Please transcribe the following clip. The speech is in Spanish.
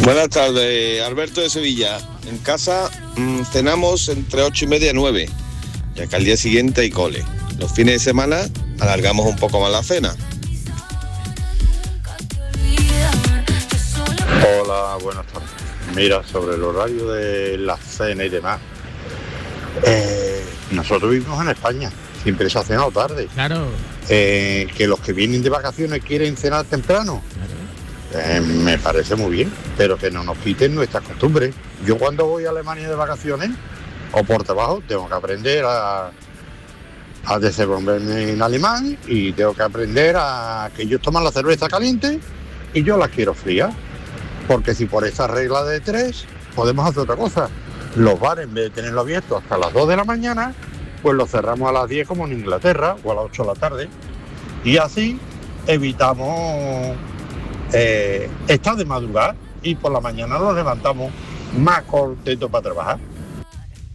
Buenas tardes, Alberto de Sevilla. En casa cenamos entre 8:30 y 9, ya que al día siguiente hay cole. Los fines de semana alargamos un poco más la cena. Hola, buenas tardes. Mira, sobre el horario de la cena y demás, nosotros vivimos en España, siempre se ha cenado tarde. Claro. Que los que vienen de vacaciones quieren cenar temprano, me parece muy bien, pero que no nos quiten nuestras costumbres. Yo cuando voy a Alemania de vacaciones, o por trabajo, tengo que aprender a desenvolverme en alemán y tengo que aprender a que ellos toman la cerveza caliente y yo la quiero fría. Porque si por esa regla de 3 podemos hacer otra cosa. Los bares, en vez de tenerlo abierto hasta las 2 de la mañana, pues los cerramos a las 10 como en Inglaterra, o a las 8 de la tarde. Y así evitamos estar de madrugada y por la mañana nos levantamos más contentos para trabajar.